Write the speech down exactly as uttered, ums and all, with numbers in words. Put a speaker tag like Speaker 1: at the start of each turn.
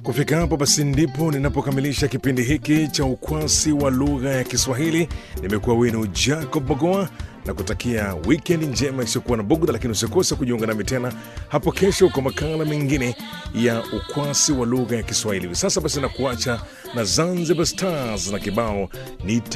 Speaker 1: Kufika hapo basi ndipo ninapokamilisha kipindi hiki cha ukwasi wa lugha ya Kiswahili. Nimekuwa wenu Jacob Bogoa na kutakia weekend njema isiyokuwa na bugudha, lakini usikose kujiunga nami tena hapo kesho kwa makala mengine ya ukwasi wa lugha ya Kiswahili. Sasa basi na kuacha na Zanzibar Stars na kibao nita